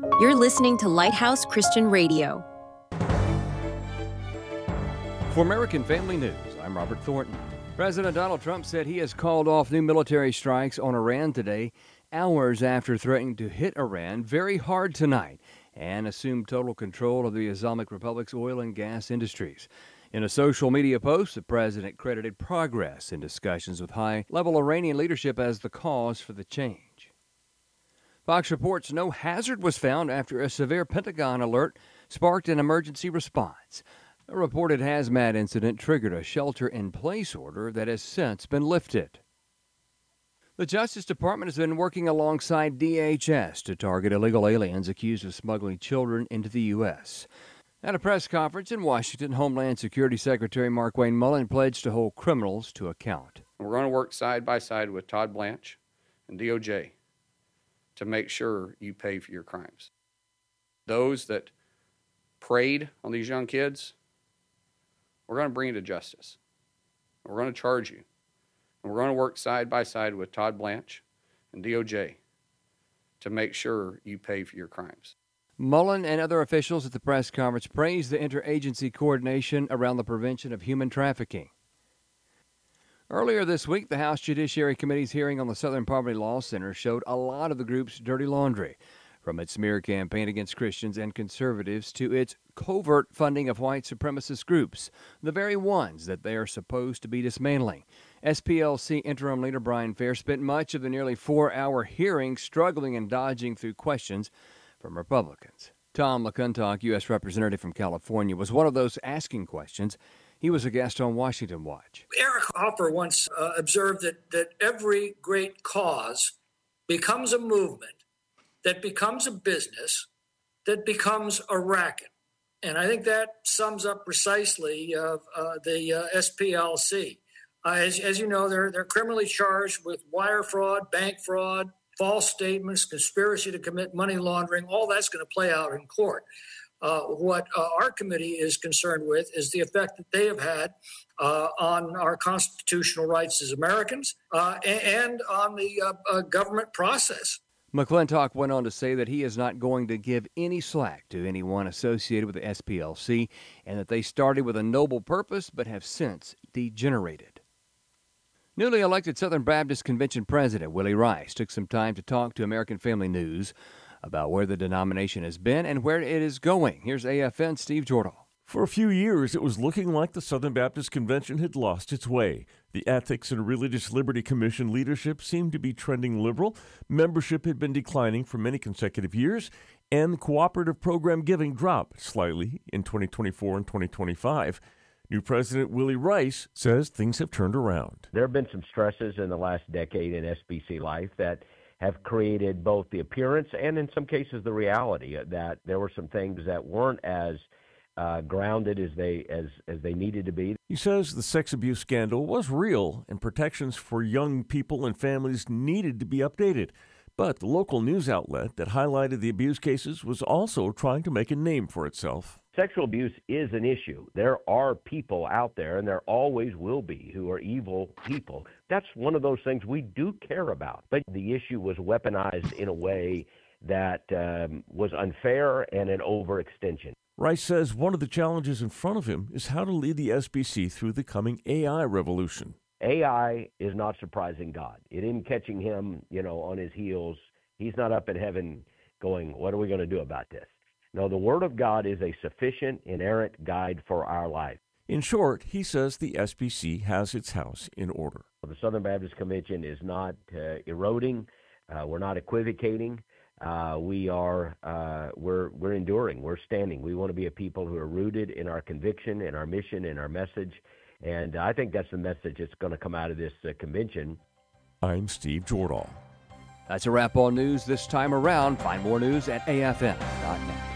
You're listening to Lighthouse Christian Radio. For American Family News, I'm Robert Thornton. President Donald Trump said he has called off new military strikes on Iran today, hours after threatening to hit Iran very hard tonight and assume total control of the Islamic Republic's oil and gas industries. In a social media post, the president credited progress in discussions with high-level Iranian leadership as the cause for the change. Fox reports no hazard was found after a severe Pentagon alert sparked an emergency response. A reported hazmat incident triggered a shelter-in-place order that has since been lifted. The Justice Department has been working alongside DHS to target illegal aliens accused of smuggling children into the U.S. At a press conference in Washington, Homeland Security Secretary Markwayne Mullin pledged to hold criminals to account. We're going to work side by side with Todd Blanche and DOJ to make sure you pay for your crimes. Those that preyed on these young kids, we're going to bring you to justice. We're going to charge you. And we're going to work side by side with Todd Blanche and DOJ to make sure you pay for your crimes. Mullin and other officials at the press conference praised the interagency coordination around the prevention of human trafficking. Earlier this week, the House Judiciary Committee's hearing on the Southern Poverty Law Center showed a lot of the group's dirty laundry, from its smear campaign against Christians and conservatives to its covert funding of white supremacist groups, the very ones that they are supposed to be dismantling. SPLC interim leader Brian Fair spent much of the nearly 4-hour hearing struggling and dodging through questions from Republicans. Tom McClintock, U.S. Representative from California, was one of those asking questions. He was a guest on Washington Watch. Eric Hoffer once observed that every great cause becomes a movement, that becomes a business, that becomes a racket. And I think that sums up precisely the SPLC. As you know, they're criminally charged with wire fraud, bank fraud, false statements, conspiracy to commit money laundering. All that's going to play out in court. What our committee is concerned with is the effect that they have had on our constitutional rights as Americans and on the government process. McClintock went on to say that he is not going to give any slack to anyone associated with the SPLC and that they started with a noble purpose but have since degenerated. Newly elected Southern Baptist Convention President Willie Rice took some time to talk to American Family News about where the denomination has been and where it is going. Here's AFN's Steve Jordahl. For a few years, it was looking like the Southern Baptist Convention had lost its way. The Ethics and Religious Liberty Commission leadership seemed to be trending liberal. Membership had been declining for many consecutive years, and cooperative program giving dropped slightly in 2024 and 2025. New President Willie Rice says things have turned around. There have been some stresses in the last decade in SBC life that have created both the appearance and in some cases the reality that there were some things that weren't as grounded as they needed to be. He says the sex abuse scandal was real and protections for young people and families needed to be updated. But the local news outlet that highlighted the abuse cases was also trying to make a name for itself. Sexual abuse is an issue. There are people out there, and there always will be, who are evil people. That's one of those things we do care about. But the issue was weaponized in a way that was unfair and an overextension. Rice says one of the challenges in front of him is how to lead the SBC through the coming AI revolution. AI is not surprising God. It isn't catching him, on his heels. He's not up in heaven going, what are we going to do about this? No, the Word of God is a sufficient, inerrant guide for our life. In short, he says the SBC has its house in order. The Southern Baptist Convention is not eroding. We're not equivocating. We're enduring. We're standing. We want to be a people who are rooted in our conviction, in our mission, in our message. And I think that's the message that's going to come out of this convention. I'm Steve Jordahl. That's a wrap on news this time around. Find more news at afn.net.